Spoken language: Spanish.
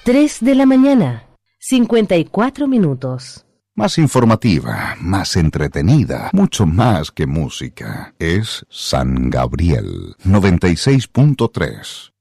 3 de la mañana, 54 minutos. Más informativa, más entretenida, mucho más que música. Es San Gabriel 96.3.